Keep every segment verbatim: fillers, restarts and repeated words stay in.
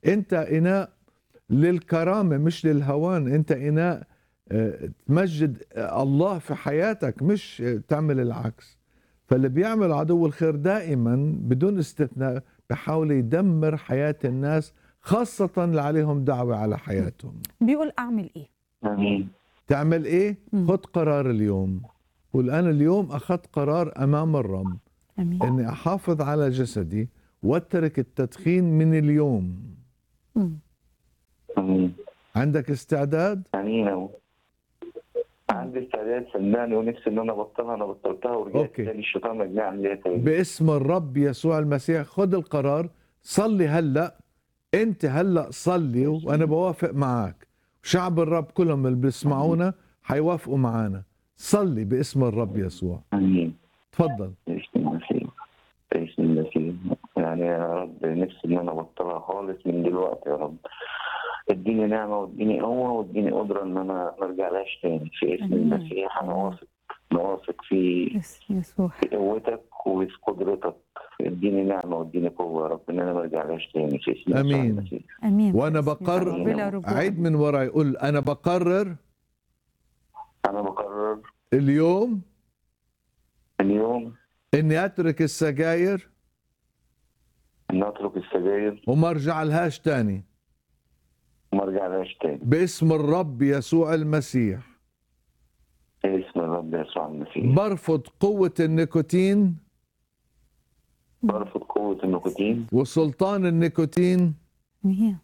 أنت إناء للكرامة مش للهوان، أنت إناء آه، تمجد الله في حياتك مش آه، تعمل العكس. فاللي بيعمل عدو الخير دائما بدون استثناء بحاول يدمر حياة الناس، خاصة اللي عليهم دعوة على حياتهم. بيقول أعمل إيه؟ آمين. تعمل إيه؟ مم. خد قرار اليوم. قل أنا اليوم أخذت قرار أمام الرب أمين. أني أحافظ على جسدي واترك التدخين من اليوم. مم. آمين. عندك استعداد؟ آمين أهو. عندي استعداد صدقني ونفسي ان انا ابطلها، انا بطلتها ورجعت أوكي. تاني الشيطان رجعني اعمل ايه تاني. باسم الرب يسوع المسيح خد القرار، صلي هلأ. أنت هلأ صلي وأنا بوافق معك، شعب الرب كلهم اللي بيسمعونا حيوافقوا معانا. صلي باسم الرب يسوع. امين. تفضل. باسم المسيح، باسم المسيح. يعني يا رب نفسي ان انا ابطلها خالص من دلوقتي يا رب. اديني نعمه واديني قوه واديني قدره ان انا ما ارجعلهاش تاني في اسم آمين. المسيح. انا آمين. واثق، انا واثق في اسم يسوع. في قوتك وفي قدرتك. اديني نعمه واديني قوه يا رب ان انا ما ارجعلهاش تاني في اسم يسوع آمين. المسيح. أمين. وأنا في اسم يسوع. بقرر، بلا رجوع. عيد من وراي، يقول أنا بقرر انا بقرر اليوم اليوم إني أترك السجاير ان اترك السجاير وما أرجع لهاش تاني وما ارجعلهاش تاني باسم الرب يسوع المسيح. في اسم الرب يسوع المسيح. برفض قوة النيكوتين برفض قوه النيكوتين وسلطان النيكوتين أمين.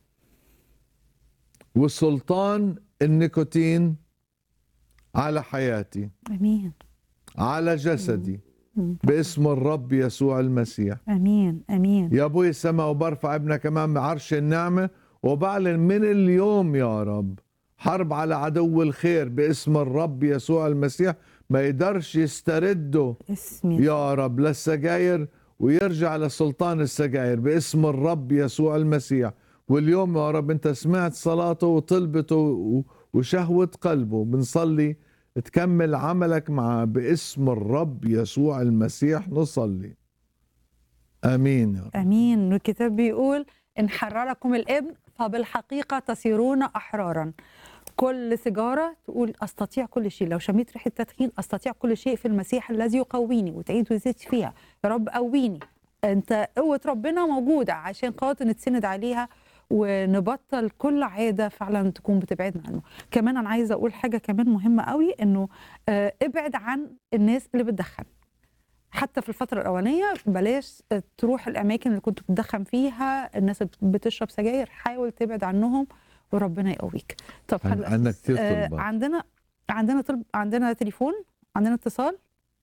وسلطان النيكوتين على حياتي، أمين. على جسدي، مم. باسم الرب يسوع المسيح. أمين. أمين. يا أبوي السماء، وبرفع ابنك أمام عرش النعمة وبعلن من اليوم يا رب حرب على عدو الخير باسم الرب يسوع المسيح. ما يقدرش يسترده اسم يسوع. يا رب للسجاير ويرجع لسلطان السجاير باسم الرب يسوع المسيح. واليوم يا رب انت سمعت صلاته وطلبته و- وشهوة قلبه، بنصلي تكمل عملك معه باسم الرب يسوع المسيح نصلي. امين يا رب. أمين. والكتاب بيقول إن حرركم الابن فبالحقيقة تصيرون أحرارا. كل سيجارة تقول أستطيع كل شيء، لو شميت ريحة تدخين أستطيع كل شيء في المسيح الذي يقويني، وتعيد وتزيد فيها. يا رب قويني. أنت قوة ربنا موجودة عشان خاطر نتسند عليها ونبطل كل عادة فعلا تكون بتبعدنا عنه. كمان أنا عايزة أقول حاجة كمان مهمة قوي، إنه آه، ابعد عن الناس اللي بتدخن. حتى في الفترة الأولانية بلاش تروح الأماكن اللي كنت بتدخن فيها الناس اللي بتشرب سجاير، حاول تبعد عنهم وربنا يقويك. طب عن- خلي عندك كتير آه طلبات. عندنا عندنا طلب، عندنا تليفون، عندنا اتصال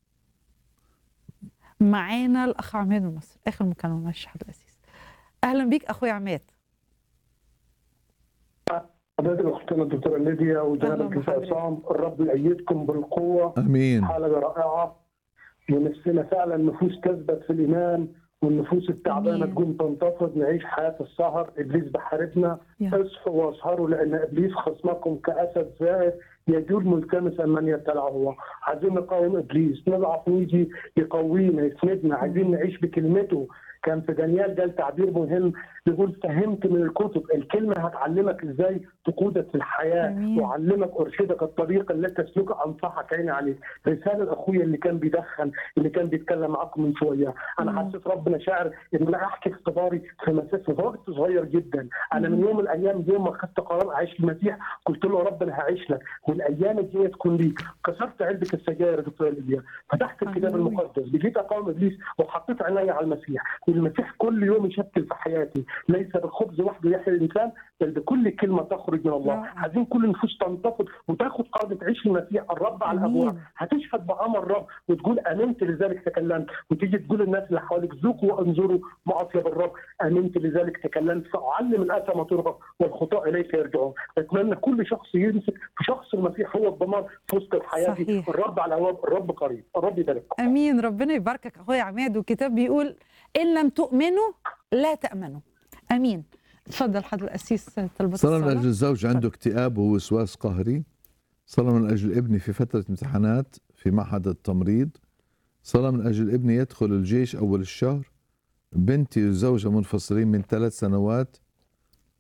معانا. الأخ عماد من مصر، آخر مكالمة. ماشي حضرتك الأسيس، أهلا بيك أخويا عماد. حضرتك اختنا الدكتوره ليديا أهلا وجناب بحضرتك. الكفاء عصام، الرب يأيدكم بالقوه. امين. حلقه رائعه، ونفسنا فعلا نفوس تثبت في الايمان، والنفوس التعبانه أمين. تكون تنتفض. نعيش حياه السهر، ابليس بحاربنا. يا. اصحوا واسهروا لان ابليس خصمكم كاسد زائر يجول ملتمسا من يبتلعه. عايزين نقاوم ابليس، نضعف نيجي يقوينا يسندنا. عايزين نعيش بكلمته. كان في دانيال قال تعبير مهم، يقول فهمت من الكتب الكلمه هتعلمك ازاي تقودك في الحياه، أمين. وعلمك ارشدك الطريق التي تسلكها، انصحك عيني عليك. رساله لاخويا اللي كان بيدخن، اللي كان بيتكلم معاكم من شويه. انا مم. حسيت ربنا شاعر ان انا احكي اختباري في مسافه في وقت صغير جدا. انا من يوم من الايام يوم ما خدت قرار اعيش المسيح قلت له يا رب انا هعيش لك، والايام الجايه تكون ليك. كسرت علبه السجاير يا دكتور ليديا، فتحت الكتاب هللويا. المقدس، بقيت اقاوم ابليس وحطيت عيني على المسيح. والمسيح كل يوم يشكل في حياتي. ليس بالخبز وحده يحيى الانسان بل بكل كلمه تخرج من الله. رائع. عايزين كل النفوس تنتفض وتاخد قاعده تعيش المسيح. الرب على أمين. الابواب هتشهد بامر الرب وتقول امنت لذلك تكلمت، وتيجي تقول للناس اللي حواليك ذوقوا وانظروا ما اطيب الرب. امنت لذلك تكلمت، فاعلم الاثم ترغب والخطاء اليك يرجعون. اتمنى كل شخص يمسك في شخص المسيح هو الضمان في وسط الحياه دي. صحيح. الرب على الابواب، الرب قريب. الرب يبارككم. امين. ربنا يباركك اخويا عماد. والكتاب بيقول ان لم تؤمنوا لا تامنوا. امين. اتفضل حضرتك القسيس طلبات صلاة من الصلاه. أجل الزوج عنده اكتئاب ووسواس قهري. صلاة من أجل ابني في فترة امتحانات في معهد التمريض. صلاة من أجل ابني يدخل الجيش أول الشهر. بنتي وزوجها منفصلين من ثلاث سنوات